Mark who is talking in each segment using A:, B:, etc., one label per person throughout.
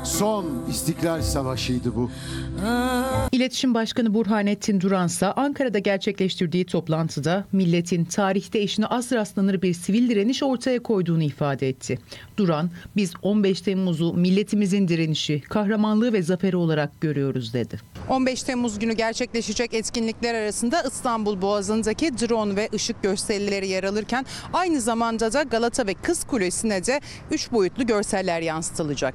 A: son İstiklal Savaşı'ydı bu.
B: İletişim Başkanı Burhanettin Duran ise Ankara'da gerçekleştirdiği toplantıda milletin tarihte eşine az rastlanır bir sivil direniş ortaya koyduğunu ifade etti. Duran, biz 15 Temmuz'u milletimizin direnişi, kahramanlığı ve zaferi olarak görüyoruz dedi.
C: 15 Temmuz günü gerçekleşecek etkinlikler arasında İstanbul Boğazı'ndaki drone ve ışık gösterileri yer alırken aynı zamanda da Galata ve Kız Kulesi'ne de 3 boyutlu görseller yansıtılacak.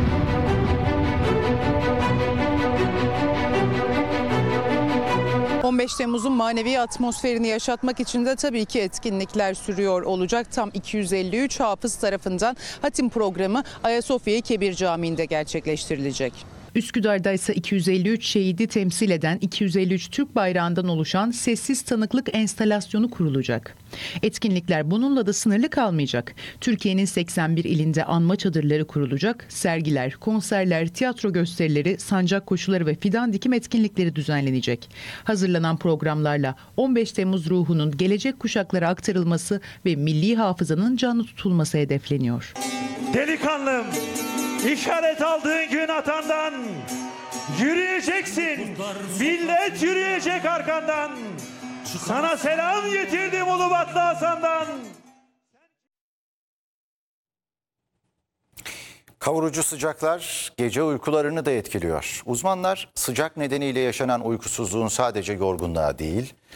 C: ...15 Temmuz'un manevi atmosferini yaşatmak için de tabii ki etkinlikler sürüyor olacak. Tam 253 hafız tarafından hatim programı Ayasofya Kebir Camii'nde gerçekleştirilecek.
B: Üsküdar'da ise 253 şehidi temsil eden 253 Türk bayrağından oluşan sessiz tanıklık enstalasyonu kurulacak. Etkinlikler bununla da sınırlı kalmayacak. Türkiye'nin 81 ilinde anma çadırları kurulacak, sergiler, konserler, tiyatro gösterileri, sancak koşuları ve fidan dikim etkinlikleri düzenlenecek. Hazırlanan programlarla 15 Temmuz ruhunun gelecek kuşaklara aktarılması ve milli hafızanın canlı tutulması hedefleniyor.
D: Delikanlım, işaret aldığın gün atandan yürüyeceksin. Millet yürüyecek arkandan. Sana selam getirdim Ulubatlı Hasan'dan.
E: Kavurucu sıcaklar gece uykularını da etkiliyor. Uzmanlar sıcak nedeniyle yaşanan uykusuzluğun sadece yorgunluğa değil,